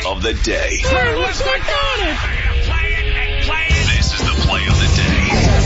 of the day. Looks like got it. Play it. This is the play of the day.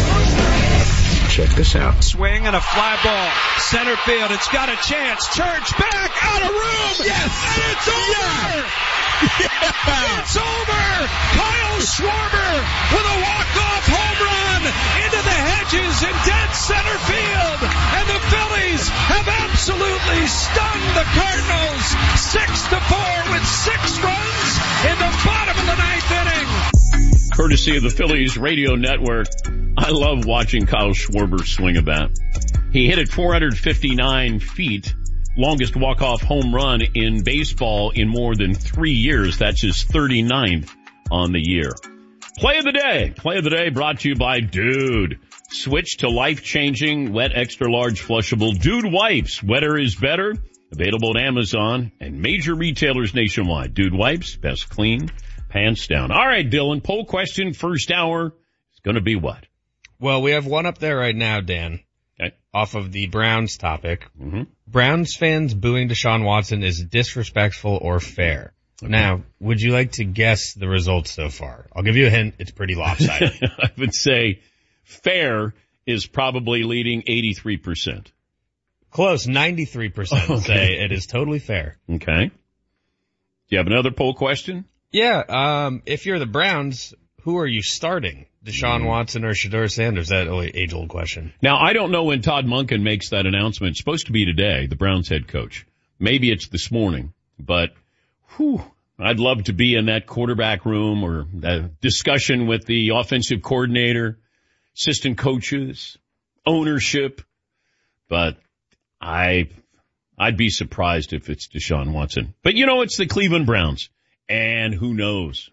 Check this out. Swing and a fly ball. Center field. It's got a chance. Church back out of room. Yes. And it's over. Yeah. It's over. Kyle Schwarber with a walk-off home run into the hedges in dead center field. And the Phillies have absolutely stunned the Cardinals 6-4 with 6 runs in the bottom of the 9th inning. Courtesy of the Phillies radio network, I love watching Kyle Schwarber swing a bat. He hit it 459 feet, longest walk-off home run in baseball in more than 3 years. That's his 39th on the year. Play of the day. Play of the day brought to you by Dude. Switch to life-changing, wet, extra-large, flushable Dude wipes. Wetter is better. Available at Amazon and major retailers nationwide. Dude wipes, best clean, pants down. All right, Dylan, poll question first hour is going to be what? Well, we have one up there right now, Dan. Okay. Off of the Browns topic. Mm-hmm. Browns fans booing Deshaun Watson is disrespectful or fair. Okay. Now, would you like to guess the results so far? I'll give you a hint. It's pretty lopsided. I would say fair is probably leading 83%. Close, 93% say it is totally fair. Okay. Do you have another poll question? Yeah, if you're the Browns, who are you starting? Deshaun Watson or Shedeur Sanders? That age-old question. Now, I don't know when Todd Monken makes that announcement. It's supposed to be today, the Browns head coach. Maybe it's this morning, but I'd love to be in that quarterback room or that discussion with the offensive coordinator, assistant coaches, ownership, but I'd be surprised if it's Deshaun Watson. But it's the Cleveland Browns, and who knows?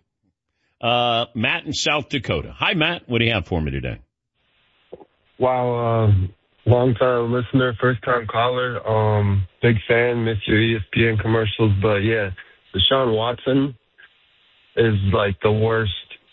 Matt in South Dakota. Hi, Matt. What do you have for me today? Wow, long-time listener, first-time caller. Big fan, miss your ESPN commercials. But, yeah, Deshaun Watson is like the worst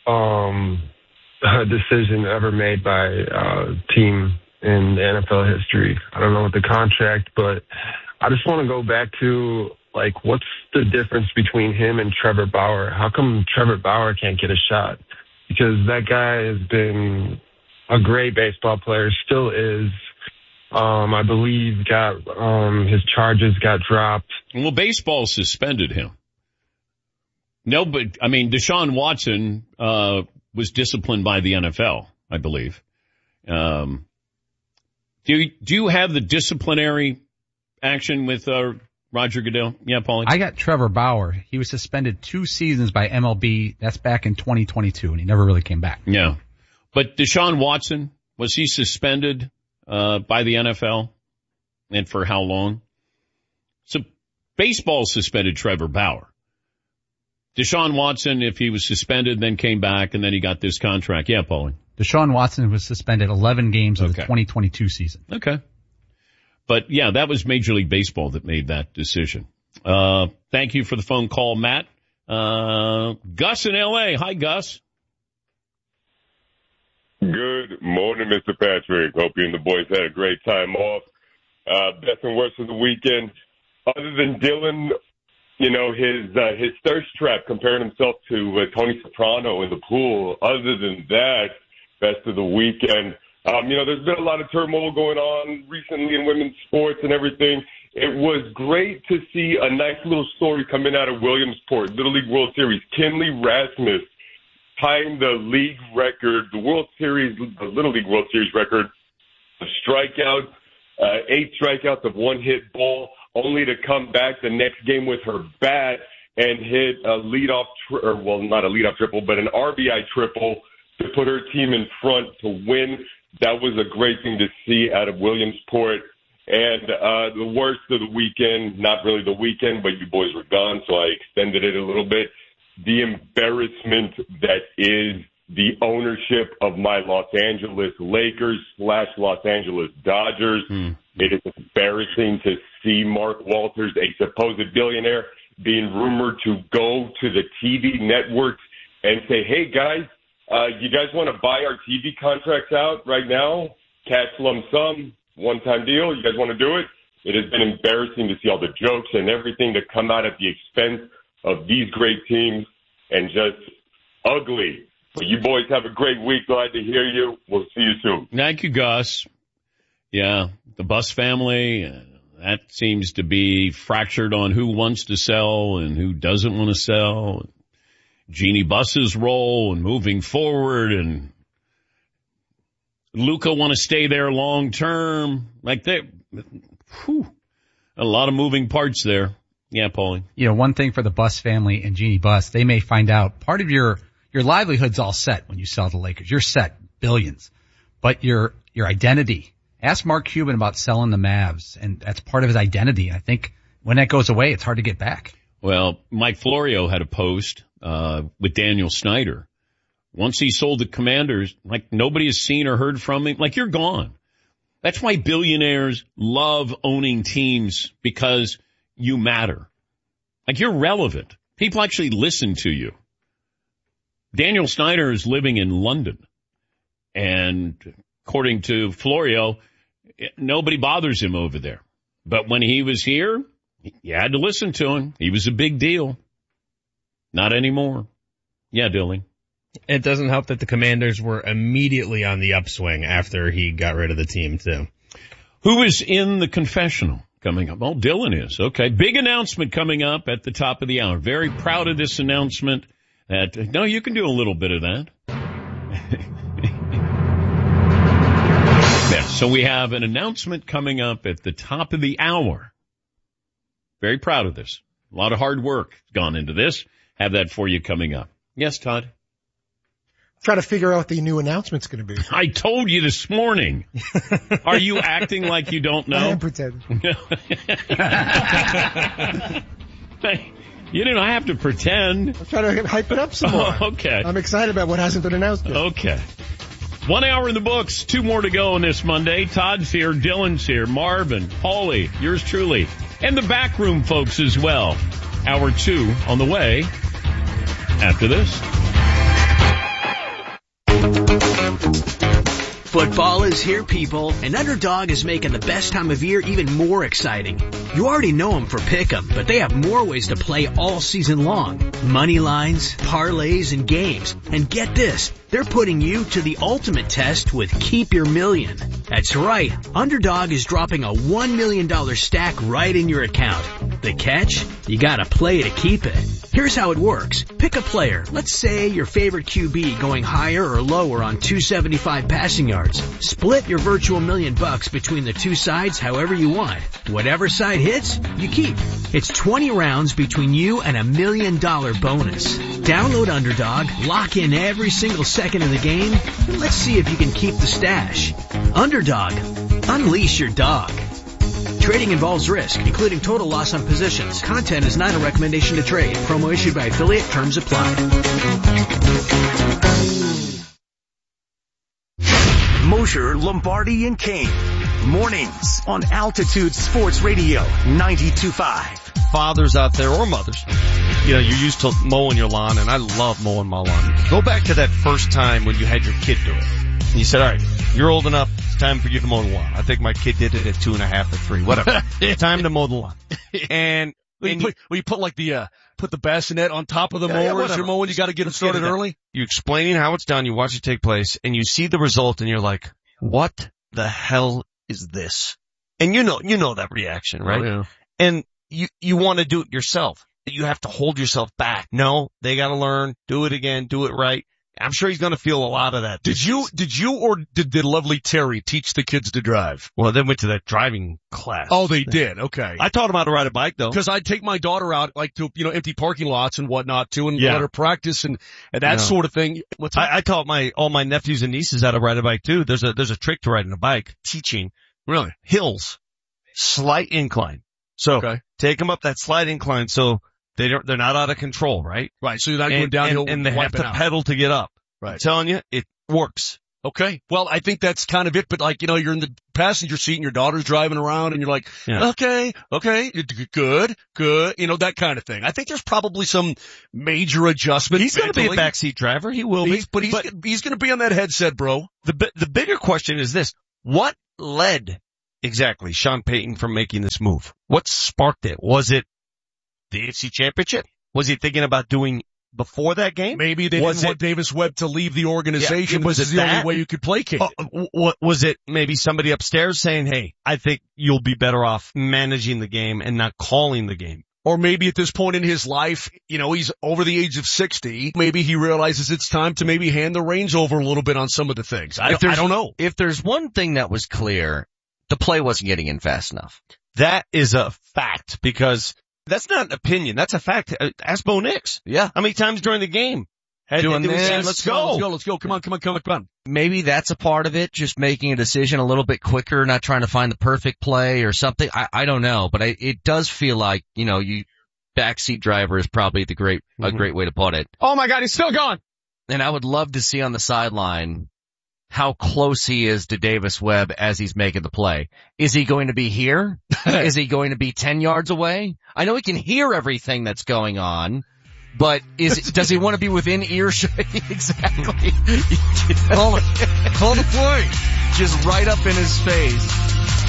decision ever made by a team in NFL history. I don't know what the contract, but I just want to go back to, what's the difference between him and Trevor Bauer? How come Trevor Bauer can't get a shot? Because that guy has been a great baseball player, still is. I believe his charges got dropped. Well, baseball suspended him. No, but, Deshaun Watson was disciplined by the NFL, I believe. Do you have the disciplinary action with Roger Goodell? Yeah, Paulie? I got Trevor Bauer. He was suspended 2 seasons by MLB. That's back in 2022, and he never really came back. Yeah. But Deshaun Watson, was he suspended by the NFL? And for how long? So baseball suspended Trevor Bauer. Deshaun Watson, if he was suspended, then came back, and then he got this contract. Yeah, Paulie? Deshaun Watson was suspended 11 games of the 2022 season. Okay. But, yeah, that was Major League Baseball that made that decision. Thank you for the phone call, Matt. Gus in L.A. Hi, Gus. Good morning, Mr. Patrick. Hope you and the boys had a great time off. Best and worst of the weekend. Other than Dylan, his thirst trap comparing himself to Tony Soprano in the pool. Other than that, best of the weekend. There's been a lot of turmoil going on recently in women's sports and everything. It was great to see a nice little story coming out of Williamsport, Little League World Series. Kinley Rasmus tying the league record, the Little League World Series record, of strikeouts, 8 strikeouts of one-hit ball, only to come back the next game with her bat and hit a leadoff, not a leadoff triple, but an RBI triple to put her team in front to win. That was a great thing to see out of Williamsport. And the worst of the weekend, not really the weekend, but you boys were gone, so I extended it a little bit. The embarrassment that is the ownership of my Los Angeles Lakers / Los Angeles Dodgers. It is embarrassing to see Mark Walters, a supposed billionaire, being rumored to go to the TV networks and say, hey, guys, you guys want to buy our TV contracts out right now? Cash lump sum, one-time deal. You guys want to do it? It has been embarrassing to see all the jokes and everything that come out at the expense of these great teams and just ugly. But you boys have a great week. Glad to hear you. We'll see you soon. Thank you, Gus. Yeah, the Buss family, that seems to be fractured on who wants to sell and who doesn't want to sell. Jeannie Buss's role and moving forward, and Luka want to stay there long term. Like a lot of moving parts there. Yeah, Paulie. You know, one thing for the Buss family and Jeannie Buss, they may find out part of your livelihood's all set when you sell the Lakers. You're set, billions. But your identity. Ask Mark Cuban about selling the Mavs, and that's part of his identity. I think when that goes away, it's hard to get back. Well, Mike Florio had a post with Daniel Snyder. Once he sold the Commanders, like nobody has seen or heard from him. Like, you're gone. That's why billionaires love owning teams, because you matter. Like, you're relevant. People actually listen to you. Daniel Snyder is living in London, and according to Florio, nobody bothers him over there. But when he was here, you had to listen to him. He was a big deal. Not anymore. Yeah, Dilly. It doesn't help that the Commanders were immediately on the upswing after he got rid of the team, too. Who is in the confessional coming up? Oh, Dylan is. Okay. Big announcement coming up at the top of the hour. Very proud of this announcement. No, you can do a little bit of that. Yeah, so we have an announcement coming up at the top of the hour. Very proud of this. A lot of hard work gone into this. Have that for you coming up. Yes, Todd? Try to figure out what the new announcement's going to be. I told you this morning. Are you acting like you don't know? I am pretending. You didn't have to pretend. I'm trying to hype it up some more. Okay. I'm excited about what hasn't been announced yet. Okay. 1 hour in the books. 2 more to go on this Monday. Todd's here. Dylan's here. Marvin, Paulie, yours truly. And the backroom folks as well. Hour 2 on the way after this. Football is here, people, and Underdog is making the best time of year even more exciting. You already know them for Pick'em, but they have more ways to play all season long. Money lines, parlays, and games. And get this, they're putting you to the ultimate test with Keep Your Million. That's right, Underdog is dropping a $1 million stack right in your account. The catch? You gotta play to keep it. Here's how it works. Pick a player. Let's say your favorite QB going higher or lower on 275 passing yards. Split your virtual $1 million between the two sides however you want. Whatever side hits, you keep. It's 20 rounds between you and $1 million bonus. Download Underdog, lock in every single second of the game, and let's see if you can keep the stash. Underdog. Unleash your dog. Trading involves risk, including total loss on positions. Content is not a recommendation to trade. Promo issued by affiliate. Terms apply. Mosher, Lombardi, and Kane. Mornings on Altitude Sports Radio 92.5. Fathers out there or mothers, you know, you're used to mowing your lawn, and I love mowing my lawn. Go back to that first time when you had your kid do it. And you said, all right, you're old enough. It's time for you to mow the lawn. I think my kid did it at 2.5 or 3, whatever. Time to mow the lawn. And you put like put the bassinet on top of the mowers you're mowing. You got to get it started early. You explaining how it's done. You watch it take place, and you see the result, and you're like, what the hell is this? And you know that reaction, right? Oh, yeah. And you want to do it yourself. You have to hold yourself back. No, they got to learn. Do it again. Do it right. I'm sure he's going to feel a lot of that. Did you or did lovely Terry teach the kids to drive? Well, they went to that driving class. Oh, they did. Okay. I taught them how to ride a bike though. Because I'd take my daughter out like to, empty parking lots and whatnot too, and let her practice and that sort of thing. I taught all my nephews and nieces how to ride a bike too. There's a trick to riding a bike. Teaching. Really? Hills. Slight incline. So take them up that slight incline so they're not out of control, right? Right. So you're not going downhill and they have to pedal to get up. Right. I'm telling you, it works. Okay. Well, I think that's kind of it. But you're in the passenger seat and your daughter's driving around and you're like, okay, good. That kind of thing. I think there's probably some major adjustment. He's going to be a backseat driver. He will be. But he's going to be on that headset, bro. The bigger question is this. What led exactly Sean Payton from making this move? What sparked it? Was it the AFC Championship? Was he thinking about doing before that game? Maybe they didn't want Davis Webb to leave the organization. Was this is the only way you could placate it. Was it maybe somebody upstairs saying, hey, I think you'll be better off managing the game and not calling the game? Or maybe at this point in his life, he's over the age of 60. Maybe he realizes it's time to maybe hand the reins over a little bit on some of the things. I don't know. If there's one thing that was clear, the play wasn't getting in fast enough. That is a fact, because that's not an opinion. That's a fact. Ask Bo Nix. Yeah. How many times during the game? Doing this. Let's go. Come on. Maybe that's a part of it, just making a decision a little bit quicker, not trying to find the perfect play or something. I don't know, but it does feel like, backseat driver is probably a great way to put it. Oh my God, he's still gone. And I would love to see on the sideline how close he is to Davis Webb as he's making the play. Is he going to be here? Is he going to be 10 yards away? I know he can hear everything that's going on, but does he want to be within earshot? Exactly. Call the play. Just right up in his face.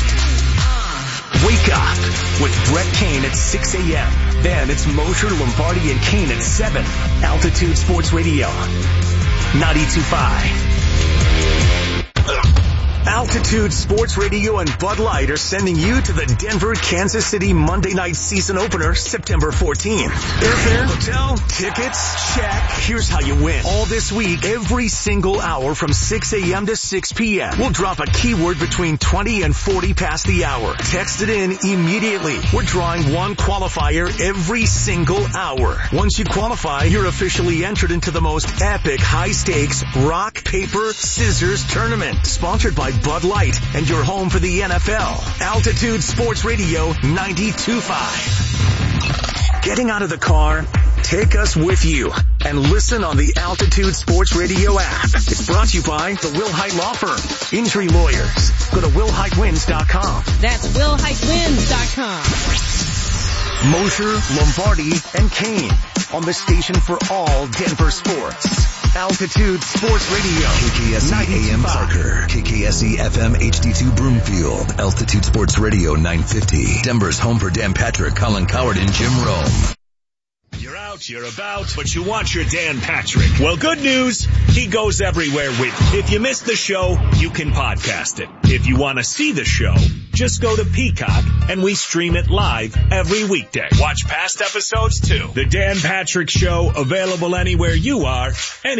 Wake up with Brett Kane at 6 a.m. Then it's Mosher, Lombardi, and Kane at 7. Altitude Sports Radio, 92.5. Altitude Sports Radio and Bud Light are sending you to the Denver-Kansas City Monday night season opener, September 14th. Airfare, hotel, tickets, check. Here's how you win. All this week, every single hour from 6 a.m. to 6 p.m. We'll drop a keyword between 20 and 40 past the hour. Text it in immediately. We're drawing one qualifier every single hour. Once you qualify, you're officially entered into the most epic high-stakes rock, paper, scissors tournament. Sponsored by Bud Light and your home for the NFL. Altitude Sports Radio 92.5. Getting out of the car? Take us with you and listen on the Altitude Sports Radio app. It's brought to you by the Will Height Law Firm. Injury lawyers. Go to WillHeightWins.com. That's WillHeightWins.com. Mosher, Lombardi, and Kane on the station for all Denver sports. Altitude Sports Radio. KKSE AM Parker. KKSE FM HD2 Broomfield. Altitude Sports Radio 950. Denver's home for Dan Patrick, Colin Coward, and Jim Rome. You're out, you're about, but you want your Dan Patrick. Well, good news. He goes everywhere with you. If you missed the show, you can podcast it. If you want to see the show, just go to Peacock and we stream it live every weekday. Watch past episodes too. The Dan Patrick Show, available anywhere you are.